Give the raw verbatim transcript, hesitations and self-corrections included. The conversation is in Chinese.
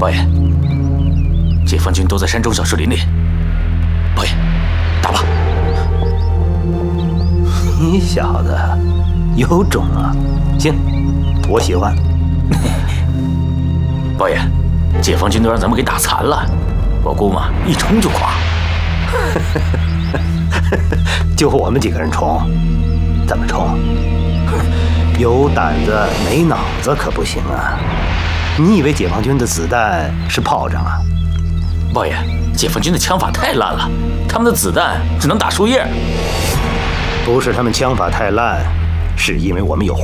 包爷，解放军都在山中小树林里。包爷，打吧！ 你小子有种啊！行，我喜欢。 包爷，解放军都让咱们给打残了，我估摸一冲就垮。 就我们几个人冲，怎么冲？有胆子没脑子可不行啊！你以为解放军的子弹是炮仗啊？ 包爷，解放军的枪法太烂了，他们的子弹只能打树叶。 不是他们枪法太烂，是因为我们有